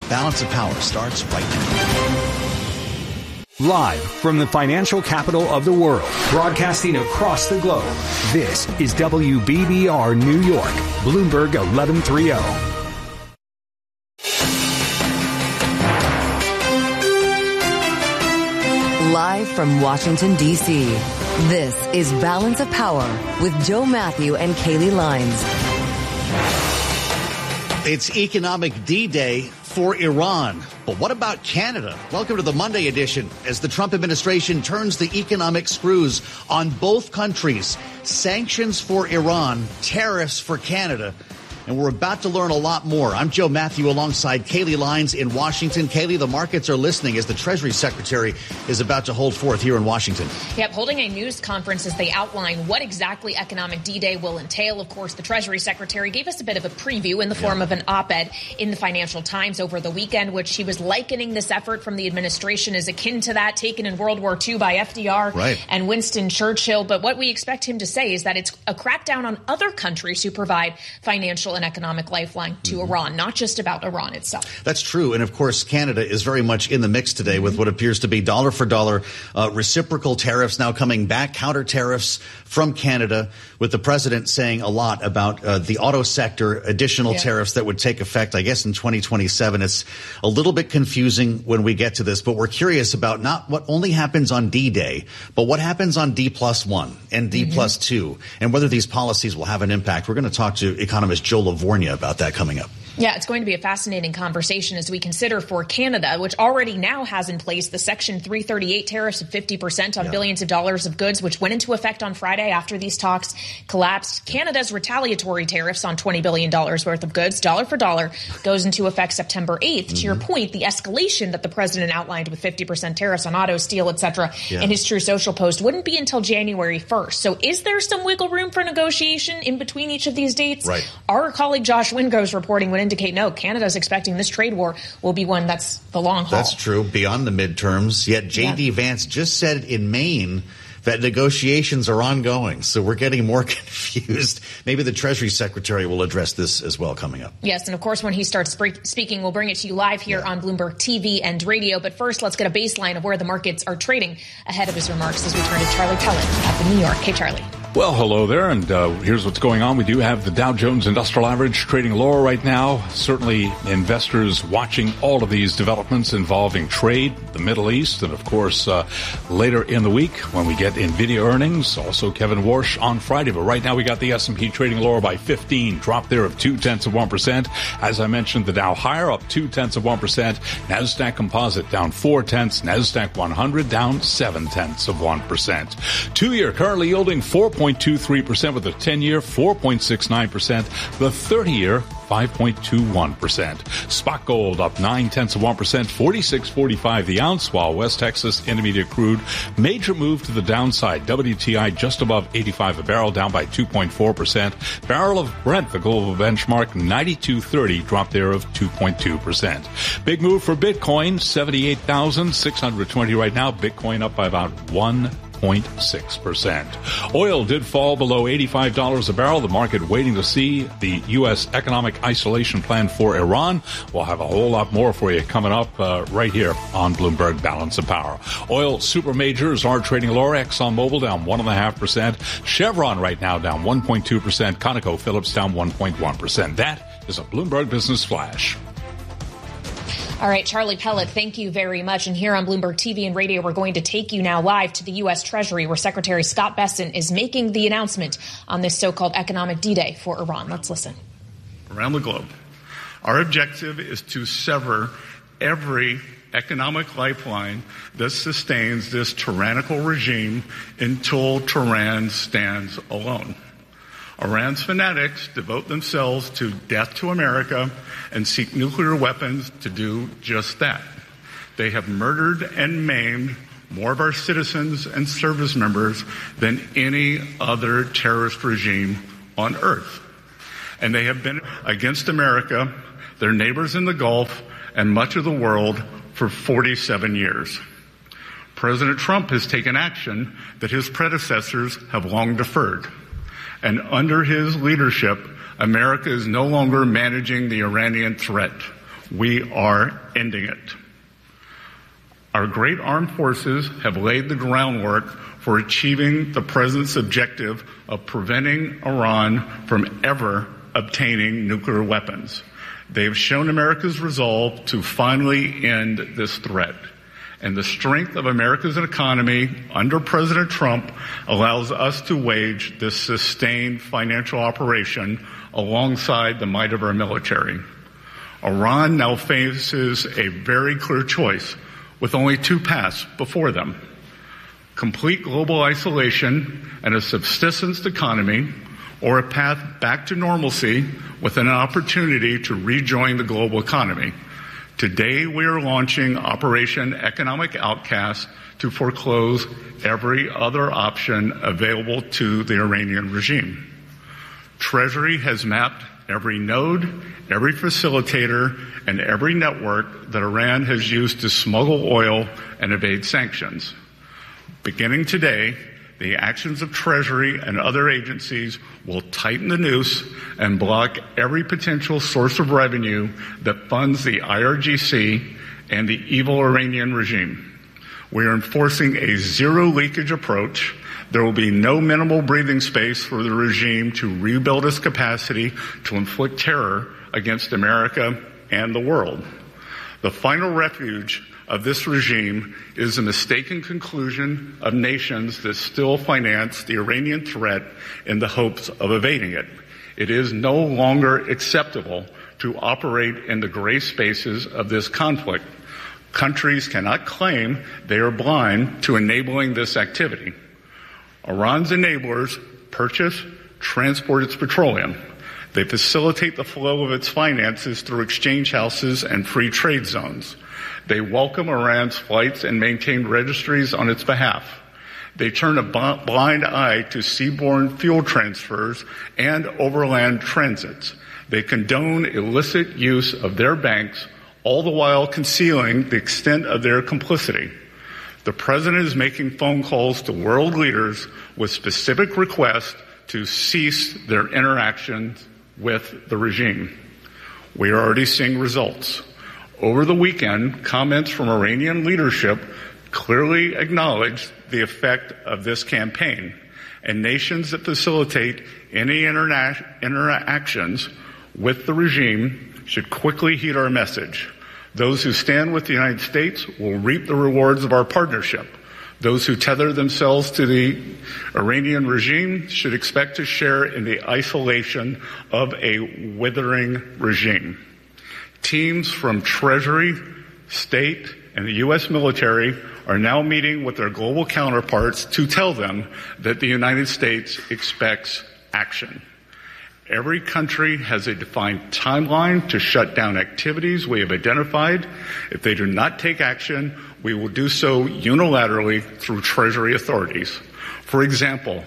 Balance of Power starts right now. Live from the financial capital of the world, broadcasting across the globe, this is WBBR New York, Bloomberg 1130. Live from Washington, D.C., this is Balance of Power with Joe Matthew and Kaylee Lines. It's Economic D-Day for Iran. But what about Canada? Welcome to the Monday edition as the Trump administration turns the economic screws on both countries. Sanctions for Iran, tariffs for Canada. And we're about to learn a lot more. I'm Joe Matthew alongside Kaylee Lines in Washington. Kaylee, the markets are listening as the Treasury Secretary is about to hold forth here in Washington. Yep, holding a news conference as they outline what exactly Economic D-Day will entail. Of course, the Treasury Secretary gave us a bit of a preview in the form of an op-ed in the Financial Times over the weekend, which she was likening this effort from the administration as akin to that taken in World War II by FDR and Winston Churchill. But what we expect him to say is that it's a crackdown on other countries who provide financial and economic lifeline to Iran, not just about Iran itself. That's true. And of course, Canada is very much in the mix today with what appears to be dollar for dollar reciprocal tariffs now coming back, counter tariffs from Canada, with the president saying a lot about the auto sector, additional tariffs that would take effect, I guess, in 2027. It's a little bit confusing when we get to this, but we're curious about not what only happens on D-Day, but what happens on D+1 and D+2, and whether these policies will have an impact. We're going to talk to economist Joe Lavorgna about that coming up. Yeah, it's going to be a fascinating conversation as we consider for Canada, which already now has in place the Section 338 tariffs of 50% on billions of dollars of goods, which went into effect on Friday after these talks collapsed. Canada's retaliatory tariffs on $20 billion worth of goods, dollar for dollar, goes into effect September 8th. To your point, the escalation that the president outlined with 50% tariffs on auto, steel, et cetera, in his True Social post wouldn't be until January 1st. So is there some wiggle room for negotiation in between each of these dates? Right. Our colleague Josh Wingo's reporting would indicate no, Canada's expecting this trade war will be one that's the long haul. That's true, beyond the midterms. Yet J.D. Vance just said in Maine that negotiations are ongoing. So we're getting more confused. Maybe the Treasury Secretary will address this as well coming up. Yes, and of course, when he starts speaking, we'll bring it to you live here on Bloomberg TV and radio. But first, let's get a baseline of where the markets are trading ahead of his remarks as we turn to Charlie Pellet up in New York. Hey, Charlie. Well, hello there, and here's what's going on. We do have the Dow Jones Industrial Average trading lower right now. Certainly, investors watching all of these developments involving trade, the Middle East, and of course, later in the week when we get NVIDIA earnings, also Kevin Warsh on Friday. But right now, we got the S&P trading lower by 15, drop there of 0.2%. As I mentioned, the Dow higher, up 0.2%. NASDAQ Composite down 0.4. NASDAQ 100 down 0.7%. 2-year currently yielding 4.23% with the 10-year 4.69%, the 30-year 5.21%. Spot gold up 0.9%, $46.45 the ounce, while West Texas Intermediate crude major move to the downside. WTI just above 85 a barrel, down by 2.4%. Barrel of Brent, the global benchmark, 92.30, drop there of 2.2%. Big move for Bitcoin, 78,620 right now. Bitcoin up by about 1.6%. Oil did fall below $85 a barrel. The market waiting to see the U.S. economic isolation plan for Iran. We'll have a whole lot more for you coming up right here on Bloomberg Balance of Power. Oil super majors are trading lower. ExxonMobil down 1.5%. Chevron right now down 1.2%. ConocoPhillips down 1.1%. That is a Bloomberg Business Flash. All right, Charlie Pellet, thank you very much. And here on Bloomberg TV and radio, we're going to take you now live to the U.S. Treasury, where Secretary Scott Bessent is making the announcement on this so-called Economic D-Day for Iran. Let's listen. Around the globe, our objective is to sever every economic lifeline that sustains this tyrannical regime until Tehran stands alone. Iran's fanatics devote themselves to death to America and seek nuclear weapons to do just that. They have murdered and maimed more of our citizens and service members than any other terrorist regime on earth. And they have been against America, their neighbors in the Gulf, and much of the world for 47 years. President Trump has taken action that his predecessors have long deferred. And under his leadership, America is no longer managing the Iranian threat. We are ending it. Our great armed forces have laid the groundwork for achieving the President's objective of preventing Iran from ever obtaining nuclear weapons. They have shown America's resolve to finally end this threat. And the strength of America's economy under President Trump allows us to wage this sustained financial operation alongside the might of our military. Iran now faces a very clear choice with only two paths before them: complete global isolation and a subsistence economy, or a path back to normalcy with an opportunity to rejoin the global economy. Today, we are launching Operation Economic Outcast to foreclose every other option available to the Iranian regime. Treasury has mapped every node, every facilitator, and every network that Iran has used to smuggle oil and evade sanctions. Beginning today, the actions of Treasury and other agencies will tighten the noose and block every potential source of revenue that funds the IRGC and the evil Iranian regime. We are enforcing a zero leakage approach. There will be no minimal breathing space for the regime to rebuild its capacity to inflict terror against America and the world. The final refuge of this regime is the mistaken conclusion of nations that still finance the Iranian threat in the hopes of evading it. It is no longer acceptable to operate in the gray spaces of this conflict. Countries cannot claim they are blind to enabling this activity. Iran's enablers purchase, transport its petroleum. They facilitate the flow of its finances through exchange houses and free trade zones. They welcome Iran's flights and maintain registries on its behalf. They turn a blind eye to seaborne fuel transfers and overland transits. They condone illicit use of their banks, all the while concealing the extent of their complicity. The president is making phone calls to world leaders with specific requests to cease their interactions with the regime. We are already seeing results. Over the weekend, comments from Iranian leadership clearly acknowledged the effect of this campaign, and nations that facilitate any interactions with the regime should quickly heed our message. Those who stand with the United States will reap the rewards of our partnership. Those who tether themselves to the Iranian regime should expect to share in the isolation of a withering regime. Teams from Treasury, State, and the U.S. military are now meeting with their global counterparts to tell them that the United States expects action. Every country has a defined timeline to shut down activities we have identified. If they do not take action, we will do so unilaterally through Treasury authorities. For example,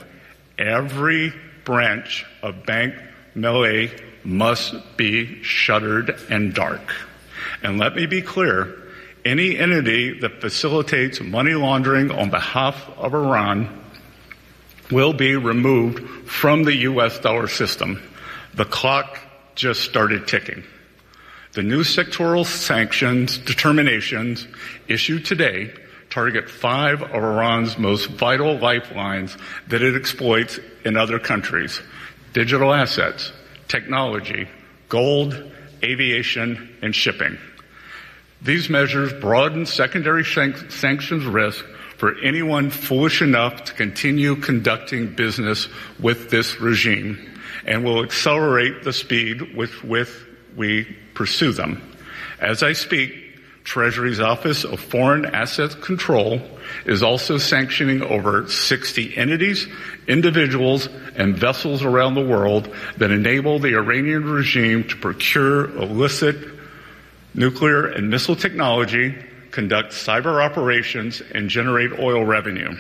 every branch of Bank Melay must be shuttered and dark. And let me be clear, any entity that facilitates money laundering on behalf of Iran will be removed from the U.S. dollar system. The clock just started ticking. The new sectoral sanctions determinations issued today target 5 of Iran's most vital lifelines that it exploits in other countries: digital assets, technology, gold, aviation, and shipping. These measures broaden secondary sanctions risk for anyone foolish enough to continue conducting business with this regime, and will accelerate the speed with which we pursue them. As I speak, Treasury's Office of Foreign Assets Control is also sanctioning over 60 entities, individuals, and vessels around the world that enable the Iranian regime to procure illicit nuclear and missile technology, conduct cyber operations, and generate oil revenue.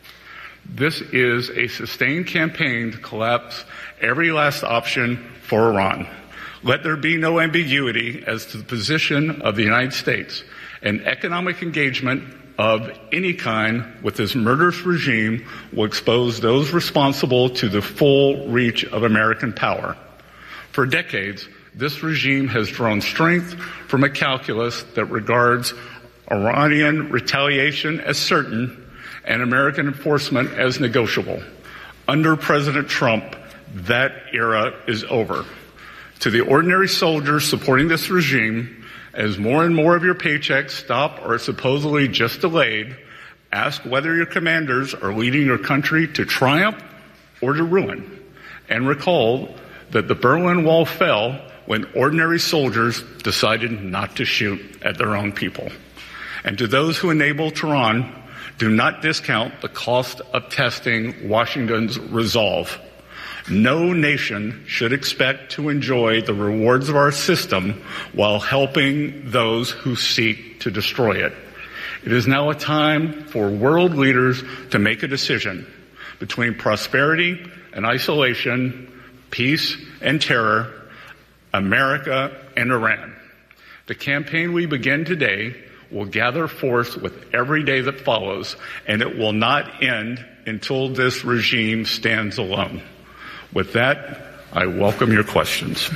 This is a sustained campaign to collapse every last option for Iran. Let there be no ambiguity as to the position of the United States. An economic engagement of any kind with this murderous regime will expose those responsible to the full reach of American power. For decades, This regime has drawn strength from a calculus that regards Iranian retaliation as certain and American enforcement as negotiable. Under President Trump, that era is over. To the ordinary soldiers supporting this regime, as more and more of your paychecks stop or are supposedly just delayed, ask whether your commanders are leading your country to triumph or to ruin. And recall that the Berlin Wall fell when ordinary soldiers decided not to shoot at their own people. And to those who enable Tehran, do not discount the cost of testing Washington's resolve. No nation should expect to enjoy the rewards of our system while helping those who seek to destroy it. It is now a time for world leaders to make a decision between prosperity and isolation, peace and terror, America and Iran. The campaign we begin today will gather force with every day that follows, and it will not end until this regime stands alone. With that, I welcome your questions.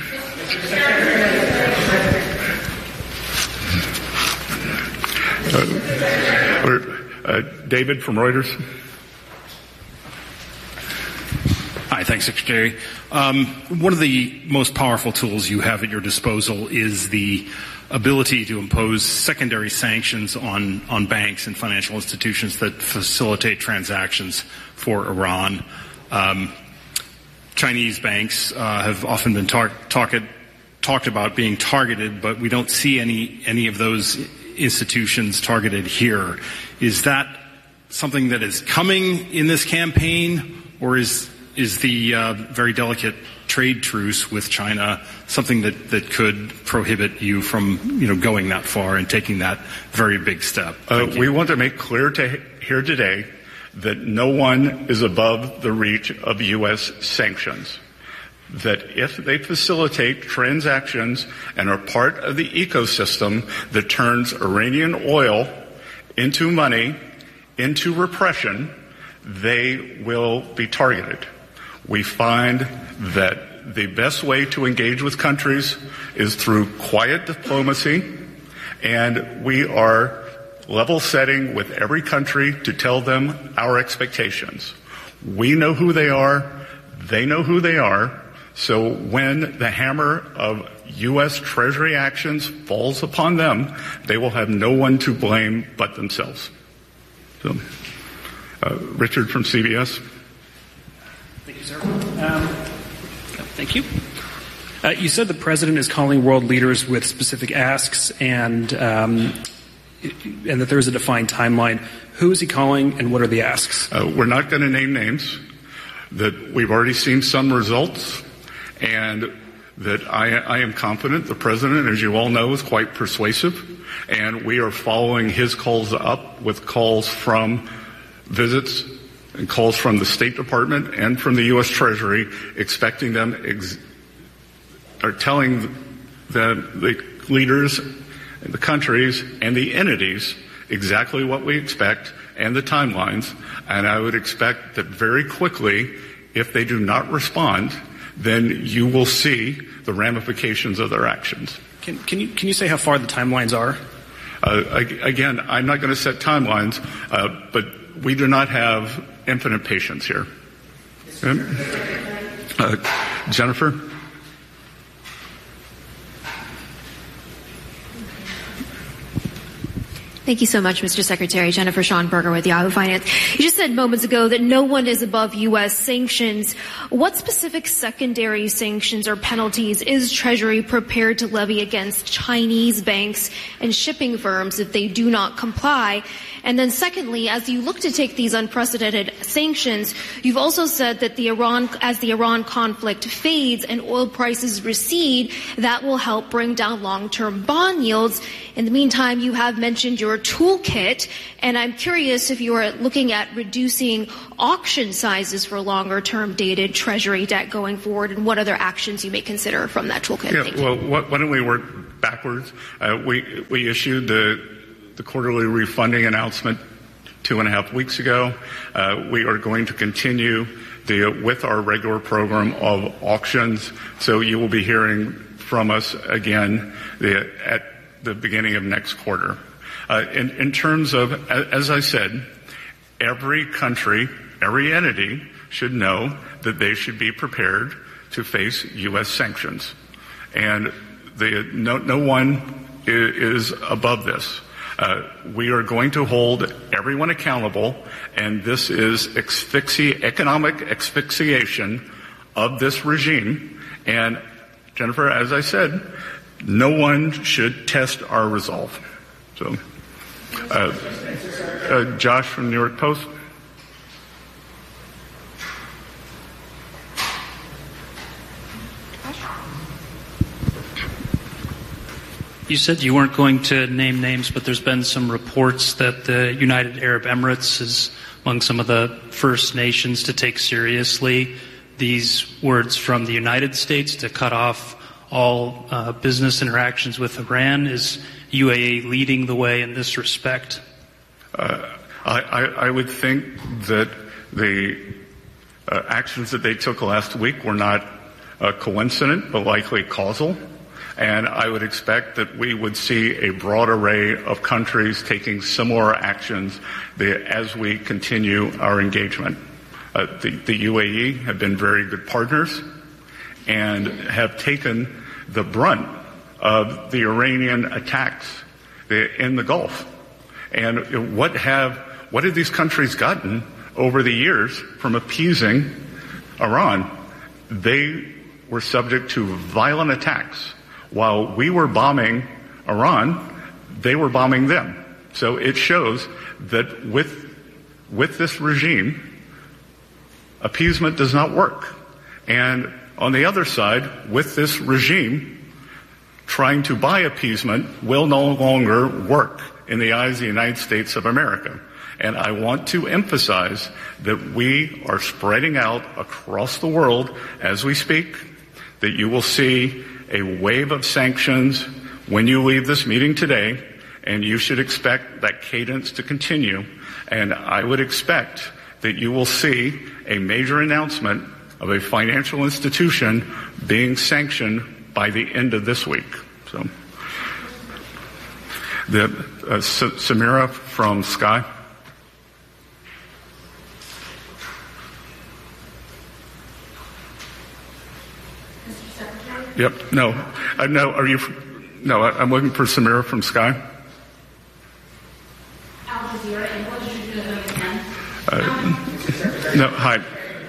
David from Reuters. Hi, thanks, Secretary. One of the most powerful tools you have at your disposal is the ability to impose secondary sanctions on banks and financial institutions that facilitate transactions for Iran. Chinese banks have often been talked about being targeted, but we don't see any of those institutions targeted here. Is that something that is coming in this campaign, or is the very delicate trade truce with China something that could prohibit you from going that far and taking that very big step? We want to make clear here today that no one is above the reach of U.S. sanctions. That if they facilitate transactions and are part of the ecosystem that turns Iranian oil into money, into repression, they will be targeted. We find that the best way to engage with countries is through quiet diplomacy, and we are level setting with every country to tell them our expectations. We know who they are, they know who they are, so when the hammer of U.S. Treasury actions falls upon them, they will have no one to blame but themselves. So, Richard from CBS. Thank you, sir. Thank you. You said the president is calling world leaders with specific asks and that there is a defined timeline. Who is he calling and what are the asks? We're not going to name names. That we've already seen some results, and that I am confident the president, as you all know, is quite persuasive, and we are following his calls up with calls from visits and calls from the State Department and from the U.S. Treasury, expecting them or telling the leaders, the countries, and the entities exactly what we expect and the timelines. And I would expect that very quickly, if they do not respond, then you will see the ramifications of their actions. Can you say how far the timelines are? Again, I'm not going to set timelines, but we do not have infinite patience here. Jennifer? Thank you so much, Mr. Secretary. Jennifer Schonberger with Yahoo Finance. You just said moments ago that no one is above U.S. sanctions. What specific secondary sanctions or penalties is Treasury prepared to levy against Chinese banks and shipping firms if they do not comply? And then secondly, as you look to take these unprecedented sanctions, you've also said that as the Iran conflict fades and oil prices recede, that will help bring down long-term bond yields. In the meantime, you have mentioned your toolkit, and I'm curious if you are looking at reducing auction sizes for longer-term dated Treasury debt going forward, and what other actions you may consider from that toolkit. Yeah, well, why don't we work backwards? We issued the quarterly refunding announcement 2.5 weeks ago. We are going to continue with our regular program of auctions. So you will be hearing from us again at the beginning of next quarter. In terms of, as I said, every country, every entity should know that they should be prepared to face U.S. sanctions. And no one is above this. We are going to hold everyone accountable, and this is economic asphyxiation of this regime. And Jennifer, as I said, no one should test our resolve. So, Josh from New York Post. You said you weren't going to name names, but there's been some reports that the United Arab Emirates is among some of the first nations to take seriously these words from the United States to cut off all business interactions with Iran. Is UAE leading the way in this respect? I would think that the actions that they took last week were not coincident, but likely causal. And I would expect that we would see a broad array of countries taking similar actions as we continue our engagement. The UAE have been very good partners and have taken the brunt of the Iranian attacks in the Gulf. And what have these countries gotten over the years from appeasing Iran? They were subject to violent attacks. While we were bombing Iran, they were bombing them. So it shows that with this regime, appeasement does not work. And on the other side, with this regime, trying to buy appeasement will no longer work in the eyes of the United States of America. And I want to emphasize that we are spreading out across the world as we speak, that you will see a wave of sanctions when you leave this meeting today, and you should expect that cadence to continue. And I would expect that you will see a major announcement of a financial institution being sanctioned by the end of this week. So, Samira from Sky. Yep. No. No. Are you? No. I'm looking for Samira from Sky. Al Jazeera English. No. Hi.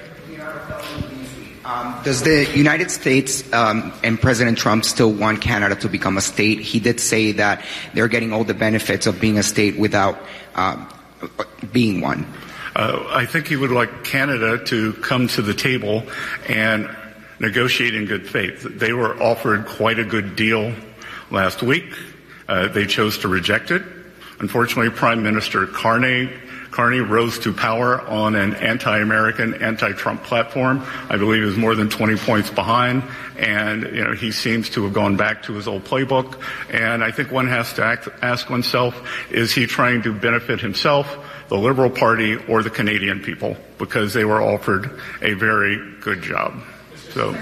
Does the United States and President Trump still want Canada to become a state? He did say that they're getting all the benefits of being a state without being one. I think he would like Canada to come to the table and negotiate in good faith. They were offered quite a good deal last week. They chose to reject it. Unfortunately, Prime Minister Carney rose to power on an anti-American, anti-Trump platform. I believe he was more than 20 points behind, and he seems to have gone back to his old playbook. And I think one has to ask oneself, is he trying to benefit himself, the Liberal Party, or the Canadian people? Because they were offered a very good job. So,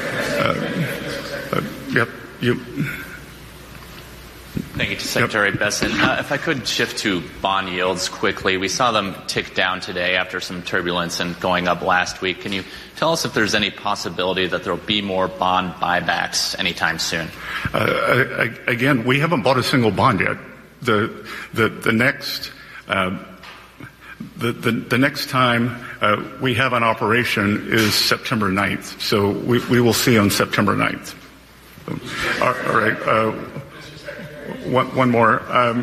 yep, you. Thank you, Secretary Bessent. If I could shift to bond yields quickly. We saw them tick down today after some turbulence and going up last week. Can you tell us if there's any possibility that there will be more bond buybacks anytime soon? Again, we haven't bought a single bond yet. The next time we have an operation is September 9th. So we will see on September 9th. All right. One more.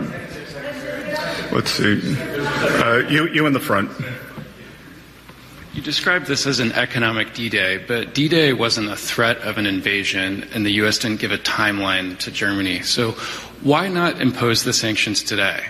Let's see. You in the front. You described this as an economic D-Day, but D-Day wasn't a threat of an invasion, and the U.S. didn't give a timeline to Germany. So why not impose the sanctions today?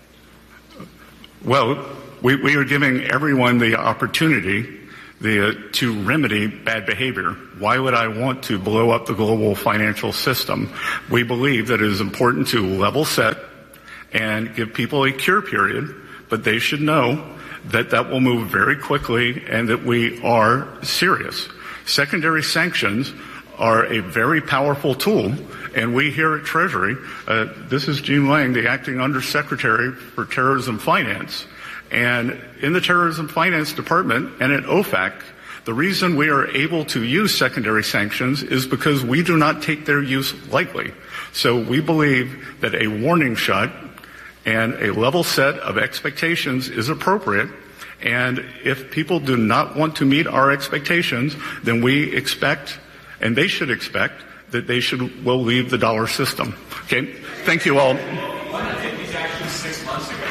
Well, we are giving everyone the opportunity to remedy bad behavior. Why would I want to blow up the global financial system? We believe that it is important to level set and give people a cure period, but they should know that will move very quickly and that we are serious. Secondary sanctions are a very powerful tool, and we here at Treasury, this is Gene Lang, the Acting Undersecretary for Terrorism Finance, and in the Terrorism Finance Department and at OFAC, the reason we are able to use secondary sanctions is because we do not take their use lightly. So we believe that a warning shot and a level set of expectations is appropriate. And if people do not want to meet our expectations, then we expect, and they should expect, that they will leave the dollar system. Okay? Thank you all. Why not take these actions 6 months ago?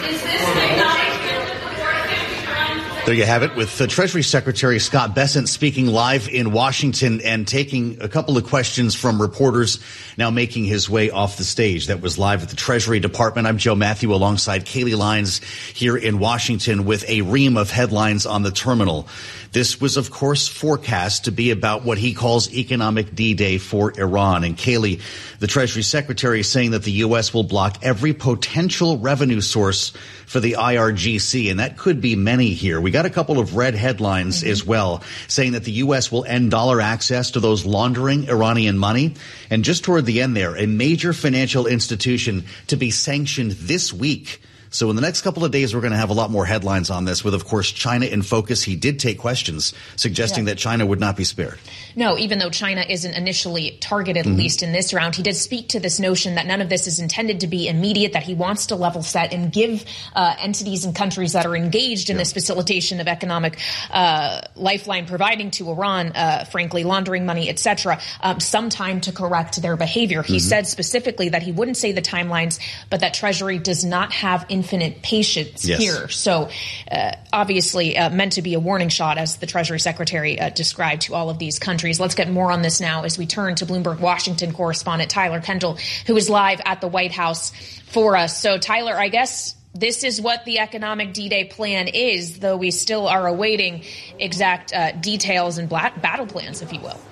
There you have it, with the Treasury Secretary Scott Bessent speaking live in Washington and taking a couple of questions from reporters, now making his way off the stage. That was live at the Treasury Department. I'm Joe Matthew alongside Kaylee Lines here in Washington with a ream of headlines on the terminal. This was, of course, forecast to be about what he calls economic D-Day for Iran. And Kaylee, the Treasury Secretary, is saying that the U.S. will block every potential revenue source for the IRGC, and that could be many here. We got a couple of red headlines as well, saying that the U.S. will end dollar access to those laundering Iranian money. And just toward the end there, a major financial institution to be sanctioned this week. So in the next couple of days, we're going to have a lot more headlines on this with, of course, China in focus. He did take questions suggesting that China would not be spared. No, even though China isn't initially targeted, at least in this round, he did speak to this notion that none of this is intended to be immediate, that he wants to level set and give entities and countries that are engaged in this facilitation of economic lifeline providing to Iran, frankly, laundering money, etc., some time to correct their behavior. He said specifically that he wouldn't say the timelines, but that Treasury does not have infinite patience here. So obviously meant to be a warning shot, as the Treasury Secretary described, to all of these countries. Let's get more on this now as we turn to Bloomberg Washington correspondent Tyler Kendall, who is live at the White House for us. So, Tyler, I guess this is what the economic D-Day plan is, though we still are awaiting exact details and battle plans, if you will.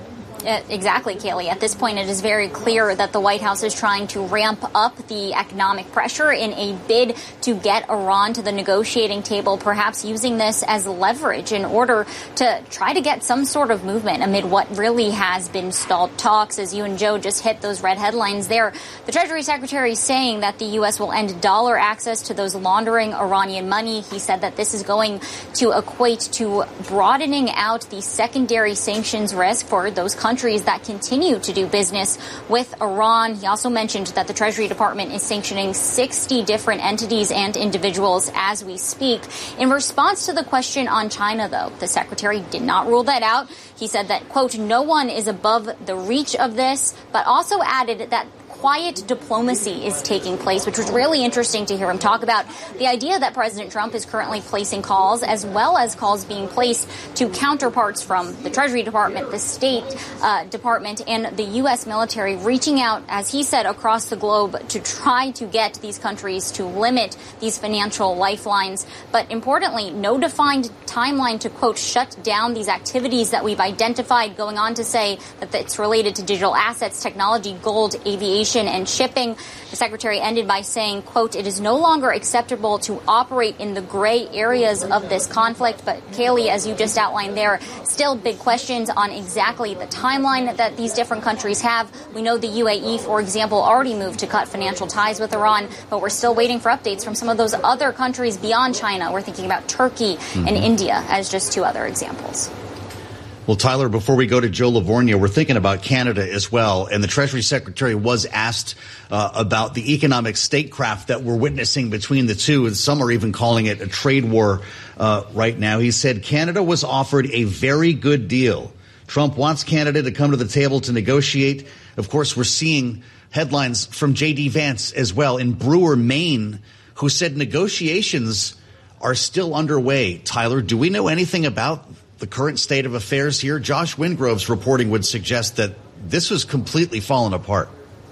Exactly, Kaylee. At this point, it is very clear that the White House is trying to ramp up the economic pressure in a bid to get Iran to the negotiating table, perhaps using this as leverage in order to try to get some sort of movement amid what really has been stalled talks. As you and Joe just hit those red headlines there, the Treasury Secretary saying that the U.S. will end dollar access to those laundering Iranian money. He said that this is going to equate to broadening out the secondary sanctions risk for those countries that continue to do business with Iran. He also mentioned that the Treasury Department is sanctioning 60 different entities and individuals as we speak. In response to the question on China, though, the secretary did not rule that out. He said that, quote, no one is above the reach of this, but also added that quiet diplomacy is taking place, which was really interesting to hear him talk about. The idea that President Trump is currently placing calls, as well as calls being placed to counterparts from the Treasury Department, the State Department, and the U.S. military, reaching out, as he said, across the globe to try to get these countries to limit these financial lifelines. But importantly, no defined timeline to, quote, shut down these activities that we've identified, going on to say that it's related to digital assets, technology, gold, aviation, and shipping. The secretary ended by saying, quote, it is no longer acceptable to operate in the gray areas of this conflict. But Kaylee, as you just outlined there, still big questions on exactly the timeline that these different countries have. We know the UAE, for example, already moved to cut financial ties with Iran, but we're still waiting for updates from some of those other countries beyond China. We're thinking about Turkey and India as just two other examples. Well, Tyler, before we go to Joe Livornia, we're thinking about Canada as well. And the Treasury Secretary was asked about the economic statecraft that we're witnessing between the two. And some are even calling it a trade war right now. He said Canada was offered a very good deal. Trump wants Canada to come to the table to negotiate. Of course, we're seeing headlines from J.D. Vance as well in Brewer, Maine, who said negotiations are still underway. Tyler, do we know anything about the current state of affairs here? Josh Wingrove's reporting would suggest that this was completely fallen apart.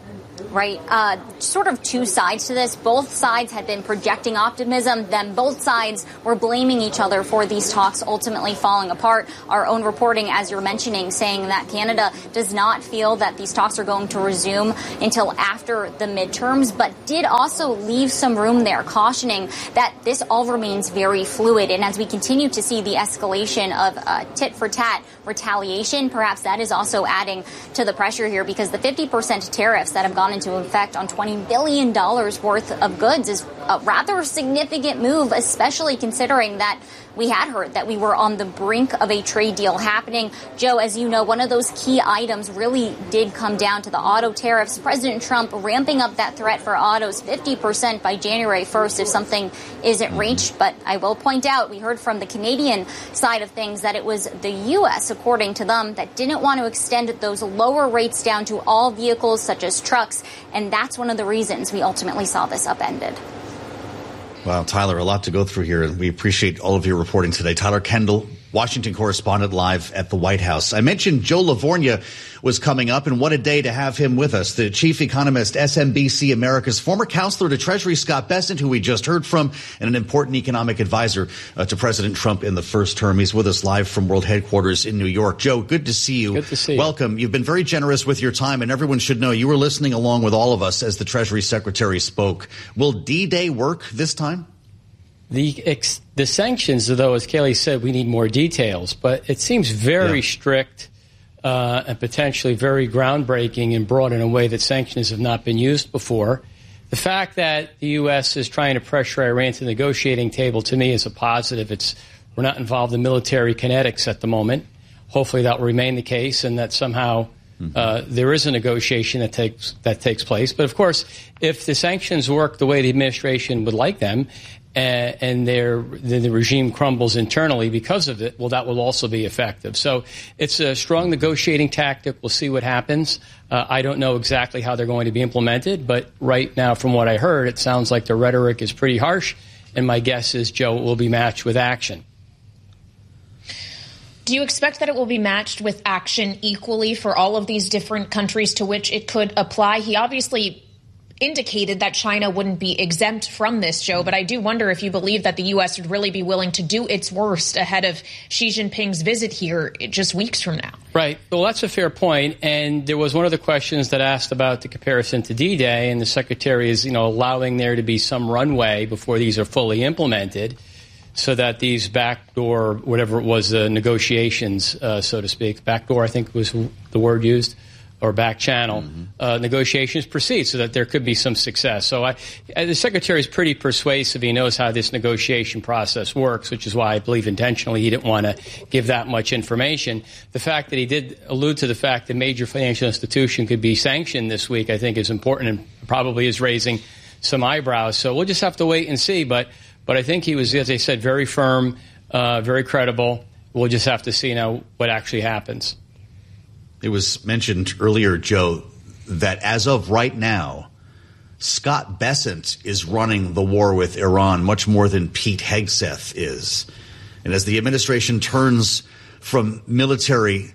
right? Sort of two sides to this. Both sides had been projecting optimism. Then both sides were blaming each other for these talks ultimately falling apart. Our own reporting, as you're mentioning, saying that Canada does not feel that these talks are going to resume until after the midterms, but did also leave some room there, cautioning that this all remains very fluid. And as we continue to see the escalation of tit-for-tat retaliation, perhaps that is also adding to the pressure here, because the 50% tariffs that have gone into effect on $20 billion worth of goods is a rather significant move, especially considering that we had heard that we were on the brink of a trade deal happening. Joe, as you know, one of those key items really did come down to the auto tariffs. President Trump ramping up that threat for autos 50% by January 1st if something isn't reached. But I will point out, we heard from the Canadian side of things that it was the U.S., according to them, that didn't want to extend those lower rates down to all vehicles such as trucks. And that's one of the reasons we ultimately saw this upended. Wow, Tyler, a lot to go through here. We appreciate all of your reporting today. Tyler Kendall, Washington correspondent, live at the White House. I mentioned Joe Lavorgna was coming up, and what a day to have him with us. The chief economist, SMBC America's former counselor to Treasury Scott Bessent, who we just heard from, and an important economic advisor to President Trump in the first term. He's with us live from World Headquarters in New York. Joe, good to see you. Good to see you. Welcome. You've been very generous with your time, and everyone should know you were listening along with all of us as the Treasury Secretary spoke. Will D-Day work this time? The sanctions, though, as Kayleigh said, we need more details, but it seems very strict and potentially very groundbreaking and broad in a way that sanctions have not been used before. The fact that the U.S. is trying to pressure Iran to the negotiating table, to me, is a positive. We're not involved in military kinetics at the moment. Hopefully that will remain the case, and that somehow there is a negotiation that takes place. But, of course, if the sanctions work the way the administration would like them, and the regime crumbles internally because of it, well, that will also be effective. So it's a strong negotiating tactic. We'll see what happens. I don't know exactly how they're going to be implemented, but right now, from what I heard, it sounds like the rhetoric is pretty harsh, and my guess is, Joe, it will be matched with action. Do you expect that it will be matched with action equally for all of these different countries to which it could apply? He obviously indicated that China wouldn't be exempt from this, Joe, but I do wonder if you believe that the U.S. would really be willing to do its worst ahead of Xi Jinping's visit here just weeks from now. Right. Well, that's a fair point. And there was one of the questions that asked about the comparison to D-Day, and the Secretary is, allowing there to be some runway before these are fully implemented, so that these backdoor, whatever it was, negotiations, so to speak, backdoor, I think was the word used, or back channel, negotiations proceed, so that there could be some success. So the Secretary is pretty persuasive. He knows how this negotiation process works, which is why I believe intentionally he didn't want to give that much information. The fact that he did allude to the fact that major financial institution could be sanctioned this week, I think, is important and probably is raising some eyebrows. So we'll just have to wait and see. But I think he was, as I said, very firm, very credible. We'll just have to see now what actually happens. It was mentioned earlier, Joe, that as of right now, Scott Bessent is running the war with Iran much more than Pete Hegseth is. And as the administration turns from military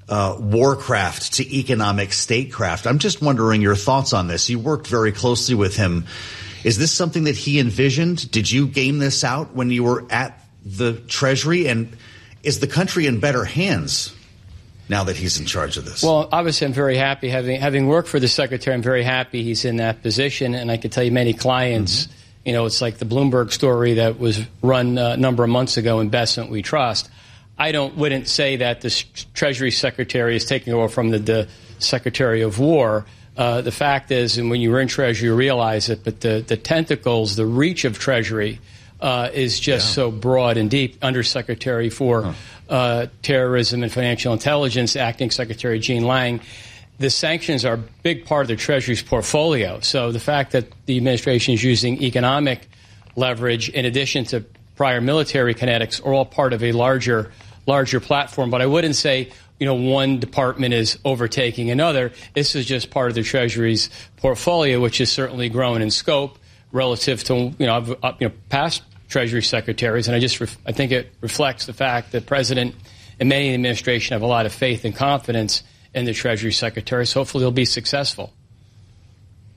warcraft to economic statecraft, I'm just wondering your thoughts on this. You worked very closely with him. Is this something that he envisioned? Did you game this out when you were at the Treasury? And is the country in better hands now that he's in charge of this? Well, obviously, I'm very happy. Having worked for the Secretary, I'm very happy he's in that position. And I can tell you many clients, it's like the Bloomberg story that was run a number of months ago in Bessent We Trust. I wouldn't say that the Treasury Secretary is taking over from the Secretary of War. The fact is, and when you were in Treasury, you realize it, but the tentacles, the reach of Treasury is just so broad and deep. Undersecretary for Terrorism and Financial Intelligence, Acting Secretary Jean Lang, the sanctions are a big part of the Treasury's portfolio. So the fact that the administration is using economic leverage in addition to prior military kinetics are all part of a larger platform. But I wouldn't say one department is overtaking another. This is just part of the Treasury's portfolio, which has certainly grown in scope relative to past Treasury secretaries. And I think it reflects the fact that the President and many in the administration have a lot of faith and confidence in the Treasury secretaries. Hopefully they'll be successful.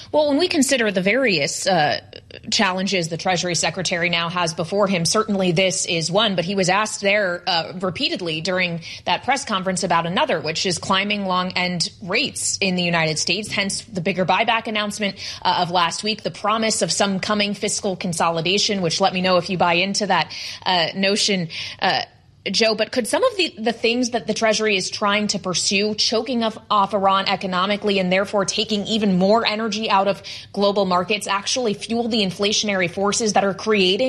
Well, when we consider the various challenges the Treasury Secretary now has before him, certainly this is one. But he was asked there repeatedly during that press conference about another, which is climbing long-end rates in the United States, hence the bigger buyback announcement of last week, the promise of some coming fiscal consolidation, which let me know if you buy into that notion, Joe. But could some of the things that the Treasury is trying to pursue, choking off Iran economically and therefore taking even more energy out of global markets, actually fuel the inflationary forces that are creating